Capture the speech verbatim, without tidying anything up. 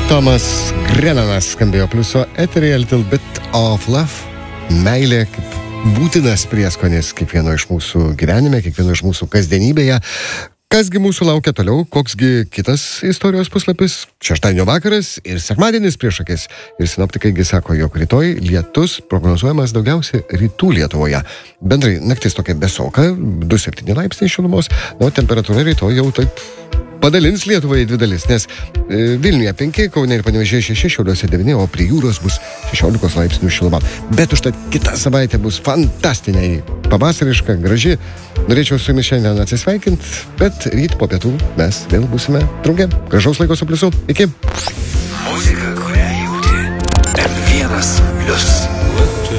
Tomas Grennanas skambėjo pliuso eteryje A Little Bit of Love. Meilė kaip būtinas prieskonis kiekvieno iš mūsų gyvenime, kiekvieno iš mūsų kasdienybėje. Kasgi mūsų laukia toliau, koksgi kitas istorijos puslapis? Šeštadienio vakaras ir sekmadienis prieš akis. Ir sinoptikaigi sako, jog rytoj lietus prognozuojamas daugiausiai rytų Lietuvoje. Bendrai naktis tokia besoka, du septyni laipsniai šilumos, o temperatūra rytoj jau taip padalins Lietuvą į dvi dalis, nes e, Vilniuje penki, Kaune ir Panevėžyje šeši, Šiauliuose devyni, o prie jūros bus šešiolikos laipsnių šiluma. Bet užtat kita savaitė bus fantastiniai, pavasariška, graži. Norėčiau su jumis šiandien atsisveikinti, bet ryt po pietų mes vėl būsime drauge. Gražaus laiko su pliusu. Iki.